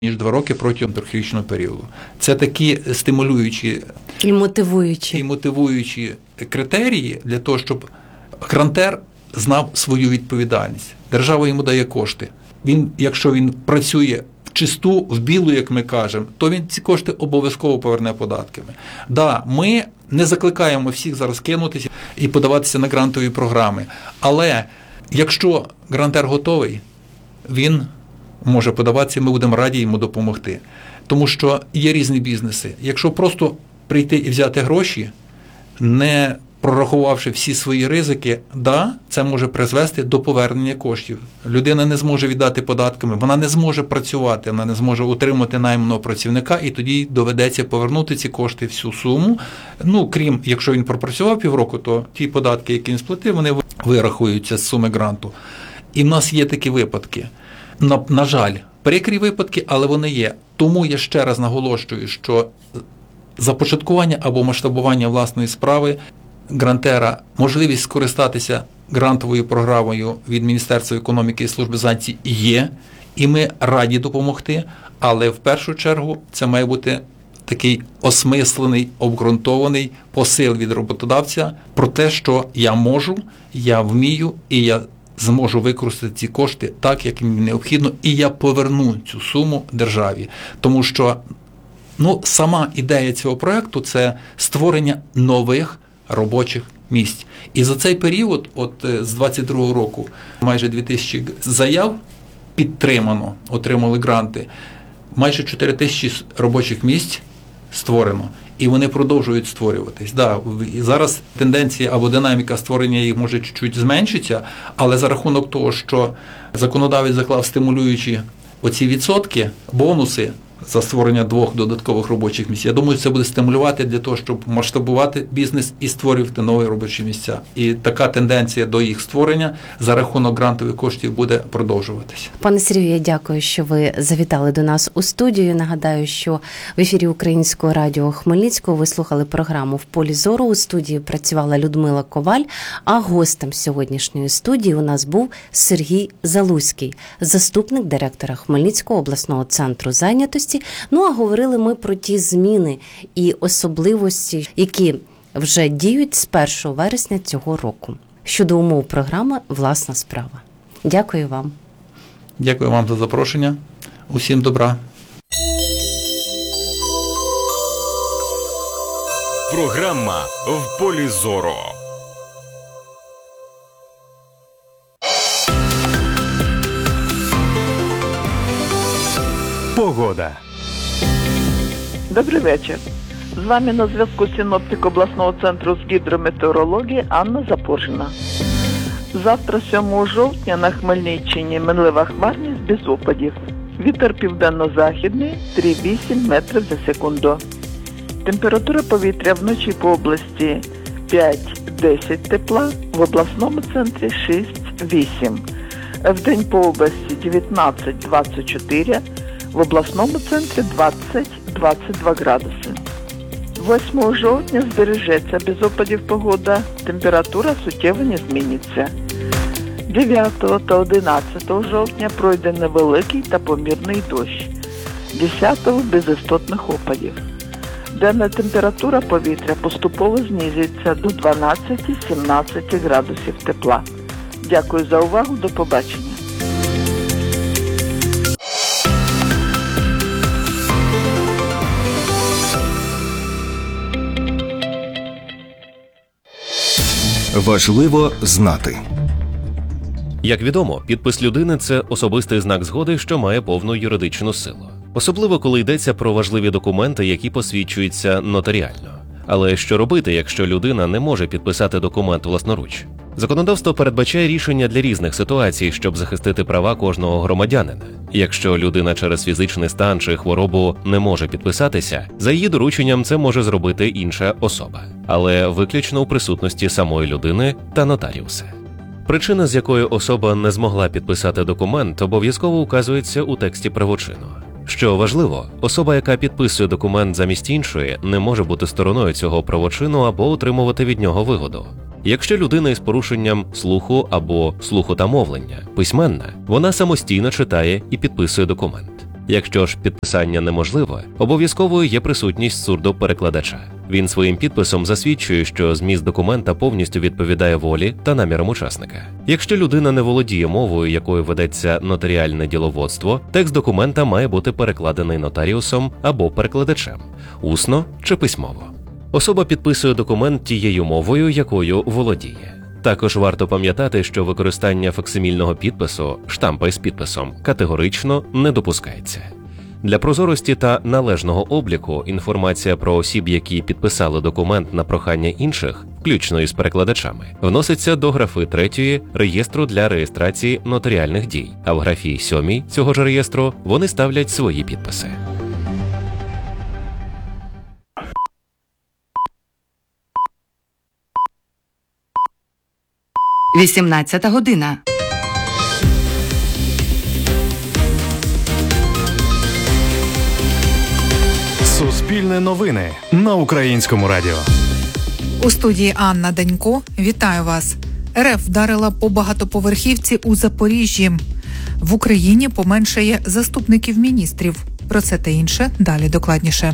ніж 2 роки протягом 3-річного періоду. Це такі стимулюючі і мотивуючі критерії для того, щоб грантер знав свою відповідальність. Держава йому дає кошти. Якщо він працює в чисту, в білу, як ми кажемо, то він ці кошти обов'язково поверне податками. Да, ми не закликаємо всіх зараз кинутися і подаватися на грантові програми. Але якщо грантер готовий, він може подаватися, ми будемо раді йому допомогти. Тому що є різні бізнеси. Якщо просто прийти і взяти гроші, не прорахувавши всі свої ризики, це може призвести до повернення коштів. Людина не зможе віддати податками, вона не зможе працювати, вона не зможе утримати найманого працівника, і тоді доведеться повернути ці кошти, всю суму. Крім, якщо він пропрацював півроку, то ті податки, які він сплатив, вони вирахуються з суми гранту. І в нас є такі випадки. На жаль, прикрі випадки, але вони є. Тому я ще раз наголошую, що започаткування або масштабування власної справи грантера, можливість скористатися грантовою програмою від Міністерства економіки і служби зайнятості є, і ми раді допомогти, але в першу чергу це має бути такий осмислений, обґрунтований посил від роботодавця про те, що я можу, я вмію і я зможу використати ці кошти так, як мені необхідно, і я поверну цю суму державі. Тому що сама ідея цього проєкту – це створення нових робочих місць. І за цей період, з 22-го року, майже 2000 заяв підтримано, отримали гранти, майже 4000 робочих місць створено. І вони продовжують створюватись. Зараз тенденція або динаміка створення їх може чуть-чуть зменшиться, але за рахунок того, що законодавець заклав стимулюючі оці відсотки, бонуси за створення 2 додаткових робочих місць, я думаю, це буде стимулювати для того, щоб масштабувати бізнес і створювати нові робочі місця. І така тенденція до їх створення за рахунок грантових коштів буде продовжуватися. Пане Сергію, я дякую, що ви завітали до нас у студію. Нагадаю, що в ефірі Українського радіо Хмельницького ви слухали програму «В полі зору». У студії працювала Людмила Коваль, а гостем сьогоднішньої студії у нас був Сергій Залузький, заступник директора Хмельницького обласного центру зайнятості. А говорили ми про ті зміни і особливості, які вже діють з 1 вересня цього року. Щодо умов програми «Власна справа». Дякую вам. Дякую вам за запрошення. Усім добра. Програма «В полі зору». Погода. Добрий вечір. З вами на зв'язку синоптик обласного центру з гідрометеорології Анна Запоржина. Завтра, 7 жовтня, на Хмельниччині минлива хмарність без опадів. Вітер південно-західний 3,8 метрів за секунду. Температура повітря вночі по області 5-10 тепла, в обласному центрі 6-8. Вдень по області 19-24, в обласному центрі 20-22 градуси. 8 жовтня збережеться без опадів погода, температура суттєво не зміниться. 9 та 11 жовтня пройде невеликий та помірний дощ. 10 без істотних опадів. Денна температура повітря поступово знизиться до 12-17 градусів тепла. Дякую за увагу, до побачення. Важливо знати. Як відомо, підпис людини – це особистий знак згоди, що має повну юридичну силу. Особливо, коли йдеться про важливі документи, які посвідчуються нотаріально. Але що робити, якщо людина не може підписати документ власноруч? Законодавство передбачає рішення для різних ситуацій, щоб захистити права кожного громадянина. Якщо людина через фізичний стан чи хворобу не може підписатися, за її дорученням це може зробити інша особа, але виключно у присутності самої людини та нотаріуса. Причина, з якої особа не змогла підписати документ, обов'язково указується у тексті правочину. Що важливо, особа, яка підписує документ замість іншої, не може бути стороною цього правочину або отримувати від нього вигоду. Якщо людина із порушенням слуху або слуху та мовлення письменна, вона самостійно читає і підписує документ. Якщо ж підписання неможливе, обов'язковою є присутність сурдоперекладача. Він своїм підписом засвідчує, що зміст документа повністю відповідає волі та намірам учасника. Якщо людина не володіє мовою, якою ведеться нотаріальне діловодство, текст документа має бути перекладений нотаріусом або перекладачем, усно чи письмово. Особа підписує документ тією мовою, якою володіє. Також варто пам'ятати, що використання факсимільного підпису, штампа із підписом, категорично не допускається. Для прозорості та належного обліку інформація про осіб, які підписали документ на прохання інших, включно із перекладачами, вноситься до графи 3 реєстру для реєстрації нотаріальних дій, а в графі 7 цього ж реєстру вони ставлять свої підписи. – 18 година. Суспільне новини на Українському радіо. У студії Анна Данько. Вітаю вас. РФ вдарила по багатоповерхівці у Запоріжжі. В Україні поменшає заступників міністрів. Про це та інше далі докладніше.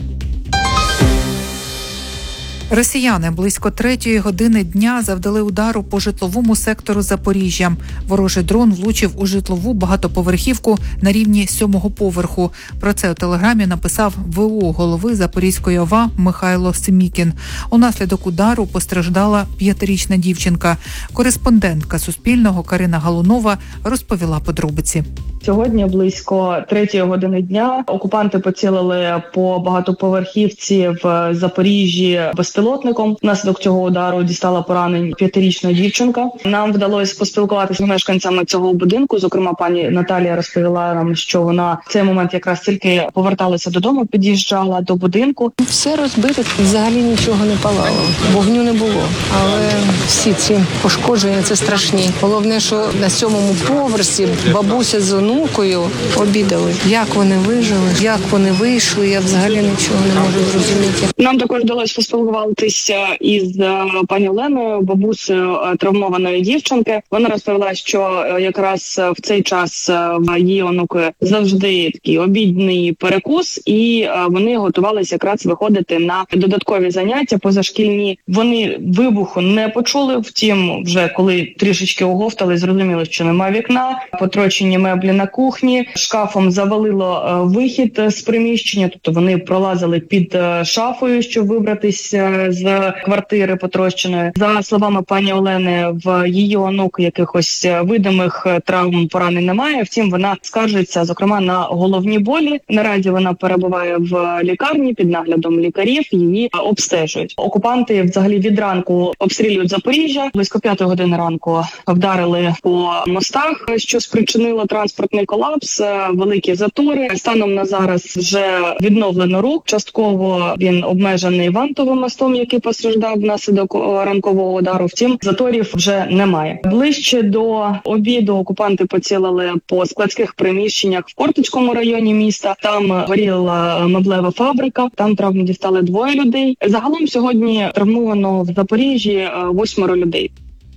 Росіяни близько 3 години дня завдали удару по житловому сектору Запоріжжя. Ворожий дрон влучив у житлову багатоповерхівку на рівні 7-го поверху. Про це у телеграмі написав ВО голови Запорізької ОВА Михайло Семікін. Унаслідок удару постраждала 5-річна дівчинка. Кореспондентка Суспільного Карина Галунова розповіла подробиці. Сьогодні близько 3 години дня окупанти поцілили по багатоповерхівці в Запоріжжі безпілотником. Внаслідок цього удару дістала поранень 5-річна дівчинка. Нам вдалося поспілкуватися з мешканцями цього будинку. Зокрема, пані Наталія розповіла нам, що вона в цей момент якраз тільки поверталася додому, під'їжджала до будинку. Все розбито, взагалі нічого не палало, вогню не було. Але всі ці пошкодження – це страшні. Головне, що на 7-му поверсі бабуся з онукою обідали. Як вони вижили, як вони вийшли, я взагалі нічого не можу зрозуміти. Нам також вдалося поспілкуватися із пані Оленою, бабусею травмованої дівчинки. Вона розповіла, що якраз в цей час в її онуки завжди такий обідній перекус, і вони готувалися якраз виходити на додаткові заняття позашкільні. Вони вибуху не почули, втім, вже коли трішечки оговтали, зрозуміли, що немає вікна, потрощені меблі на кухні, шкафом завалило вихід з приміщення, тобто вони пролазили під шафою, щоб вибратися з квартири потрощеної. За словами пані Олени, в її онук якихось видимих травм, поранень немає, втім вона скаржиться, зокрема, на головні болі. Наразі вона перебуває в лікарні під наглядом лікарів, її обстежують. Окупанти взагалі від ранку обстрілюють Запоріжжя. Близько 5 години ранку вдарили по мостах, що спричинило транспортний колапс, великі затори. Станом на зараз вже відновлено рух. Частково він обмежений Вантовим мостом, який постраждав внаслідок ранкового удару. Втім, заторів вже немає. Ближче до обіду окупанти поцілили по складських приміщеннях в Кортицькому районі міста. Там горіла меблева фабрика. Там травми дістали 2 людей. Загалом сьогодні травмовано в Запоріжжі 8 людей.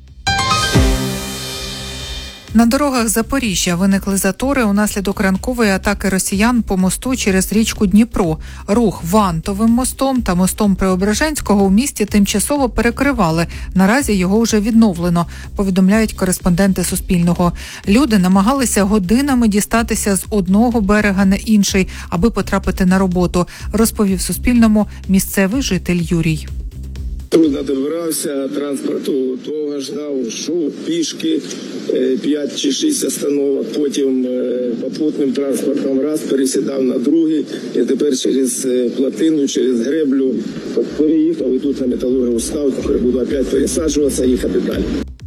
На дорогах Запоріжжя виникли затори унаслідок ранкової атаки росіян по мосту через річку Дніпро. Рух Вантовим мостом та мостом Преображенського у місті тимчасово перекривали. Наразі його вже відновлено, повідомляють кореспонденти Суспільного. Люди намагалися годинами дістатися з одного берега на інший, аби потрапити на роботу, розповів Суспільному місцевий житель Юрій. Трудно добирався, транспорту довго ждав, йшов пішки 5 чи 6 остановок, потім попутним транспортом раз пересідав на другий, і тепер через плотину, через греблю переїхав і тут на металургію став, тепер буду опять пересаджуватися і їхати далі.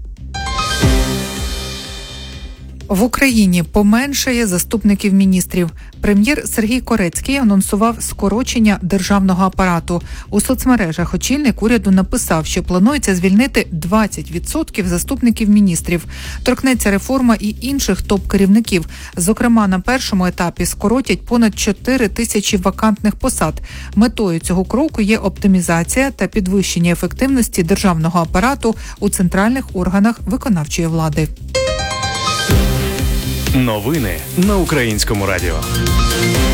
В Україні поменшає заступників міністрів. Прем'єр Сергій Корецький анонсував скорочення державного апарату. У соцмережах очільник уряду написав, що планується звільнити 20% заступників міністрів. Торкнеться реформа і інших топ-керівників. Зокрема, на першому етапі скоротять понад 4 тисячі вакантних посад. Метою цього кроку є оптимізація та підвищення ефективності державного апарату у центральних органах виконавчої влади. Новини на Українському радіо.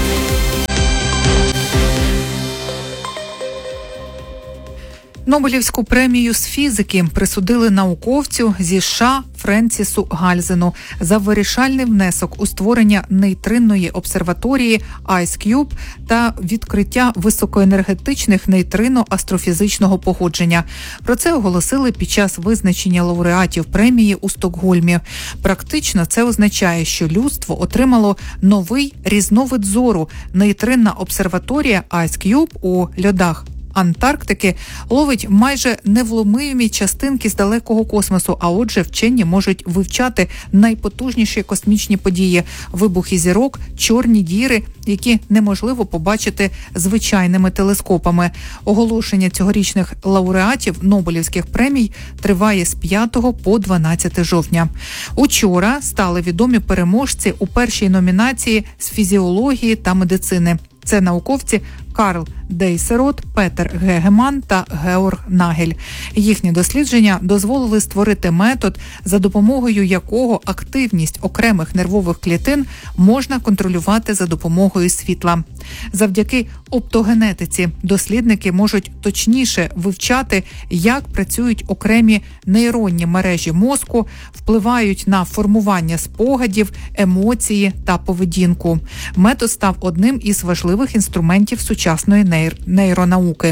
Нобелівську премію з фізики присудили науковцю зі США Френсісу Гальзену за вирішальний внесок у створення нейтринної обсерваторії IceCube та відкриття високоенергетичних нейтрино астрофізичного походження. Про це оголосили під час визначення лауреатів премії у Стокгольмі. Практично це означає, що людство отримало новий різновид зору. Нейтринна обсерваторія IceCube у льодах Антарктики ловить майже невломимі частинки з далекого космосу, а отже вчені можуть вивчати найпотужніші космічні події – вибухи зірок, чорні діри, які неможливо побачити звичайними телескопами. Оголошення цьогорічних лауреатів Нобелівських премій триває з 5 по 12 жовтня. Учора стали відомі переможці у першій номінації з фізіології та медицини. Це науковці Карл Дейсерот, Петер Гегеман та Георг Нагель. Їхні дослідження дозволили створити метод, за допомогою якого активність окремих нервових клітин можна контролювати за допомогою світла. Завдяки оптогенетиці дослідники можуть точніше вивчати, як працюють окремі нейронні мережі мозку, впливають на формування спогадів, емоції та поведінку. Метод став одним із важливих інструментів сучасної нейронауки.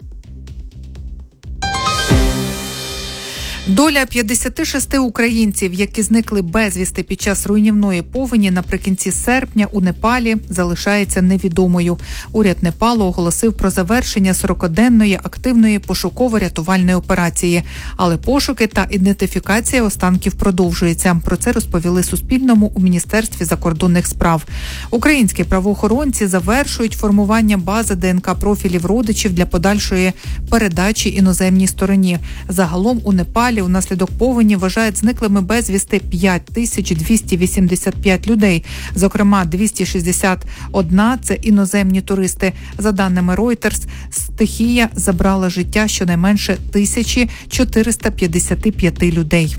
Доля 56 українців, які зникли безвісти під час руйнівної повені наприкінці серпня у Непалі, залишається невідомою. Уряд Непалу оголосив про завершення 40-денної активної пошуково-рятувальної операції. Але пошуки та ідентифікація останків продовжуються. Про це розповіли Суспільному у Міністерстві закордонних справ. Українські правоохоронці завершують формування бази ДНК-профілів родичів для подальшої передачі іноземній стороні. Загалом у Непалі унаслідок повені вважають зниклими безвісти 5285 людей. Зокрема, 261 – це іноземні туристи. За даними Reuters, стихія забрала життя щонайменше 1455 людей.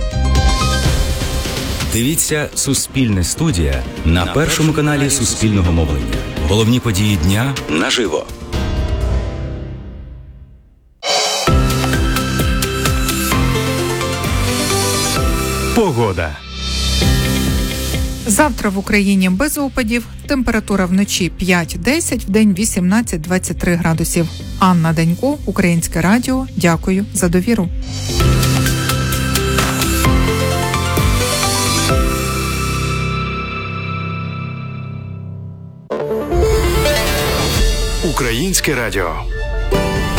Дивіться «Суспільне студія» на першому каналі Суспільного мовлення. Головні події дня наживо. Погода. Завтра в Україні без опадів. Температура вночі 5-10, вдень 18-23 градусів. Анна Данько, Українське радіо. Дякую за довіру. Українське радіо.